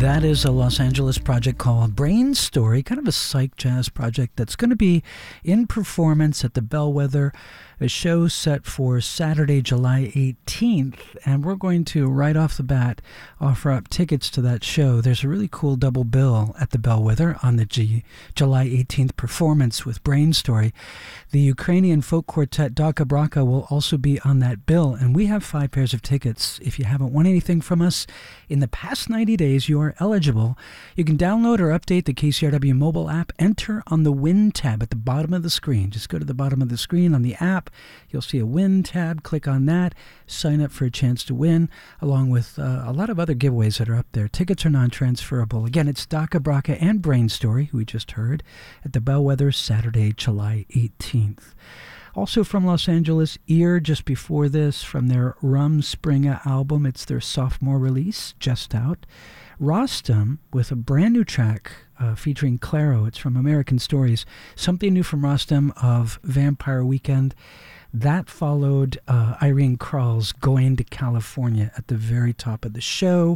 That is a Los Angeles project called Brain Story, kind of a psych jazz project that's going to be in performance at the Bellwether, a show set for Saturday, July 18th. And we're going to, right off the bat, offer up tickets to that show. There's a really cool double bill at the Bellwether on the July 18th performance with Brain Story. The Ukrainian folk quartet Daka Braka will also be on that bill, and we have 5 pairs of tickets. If you haven't won anything from us in the past 90 days, you are eligible. You can download or update the KCRW mobile app. Enter on the Win tab at the bottom of the screen. Just go to the bottom of the screen on the app. You'll see a Win tab. Click on that. Sign up for a chance to win, along with a lot of other giveaways that are up there. Tickets are non-transferable. Again, it's Daka Braka and Brain Story, who we just heard, at the Bellwether Saturday, July 18th. Also from Los Angeles, Ear, just before this, from their Rumspringa album. It's their sophomore release, just out. Rostam with a brand new track featuring Claro. It's from American Stories. Something new from Rostam of Vampire Weekend. That followed Irene Krall's Going to California at the very top of the show.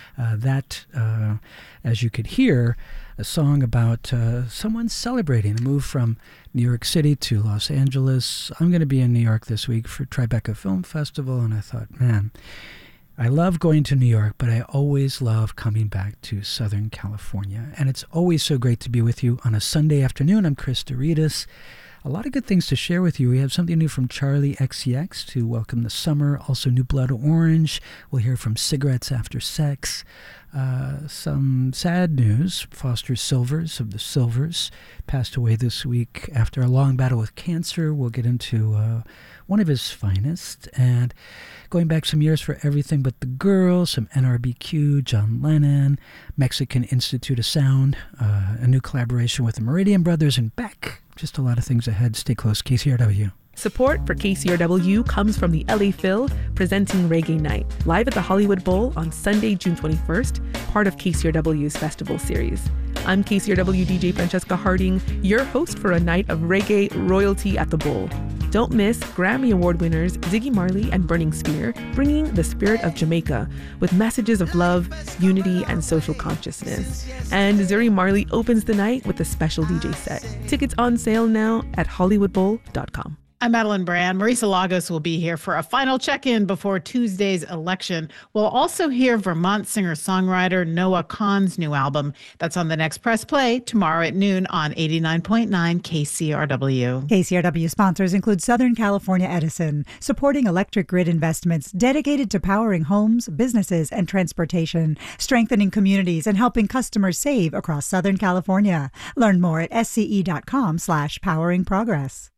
As you could hear, a song about someone celebrating a move from New York City to Los Angeles. I'm going to be in New York this week for Tribeca Film Festival, and I thought, man, I love going to New York, but I always love coming back to Southern California. And it's always so great to be with you on a Sunday afternoon. I'm Chris Doritas. A lot of good things to share with you. We have something new from Charlie XCX to welcome the summer. Also New Blood Orange. We'll hear from Cigarettes After Sex. Some sad news. Foster Silvers of the Silvers passed away this week after a long battle with cancer. We'll get into one of his finest. And going back some years for Everything But the Girl, some NRBQ, John Lennon, Mexican Institute of Sound, a new collaboration with the Meridian Brothers and Beck. Just a lot of things ahead. Stay close. KCRW. Support for KCRW comes from the LA Phil, presenting Reggae Night, live at the Hollywood Bowl on Sunday, June 21st, part of KCRW's festival series. I'm KCRW DJ Francesca Harding, your host for a night of reggae royalty at the Bowl. Don't miss Grammy Award winners Ziggy Marley and Burning Spear, bringing the spirit of Jamaica with messages of love, unity, and social consciousness. And Zuri Marley opens the night with a special DJ set. Tickets on sale now at hollywoodbowl.com. I'm Madeline Brand. Marisa Lagos will be here for a final check-in before Tuesday's election. We'll also hear Vermont singer-songwriter Noah Kahan's new album. That's on the next Press Play tomorrow at noon on 89.9 KCRW. KCRW sponsors include Southern California Edison, supporting electric grid investments dedicated to powering homes, businesses, and transportation, strengthening communities, and helping customers save across Southern California. Learn more at sce.com/poweringprogress.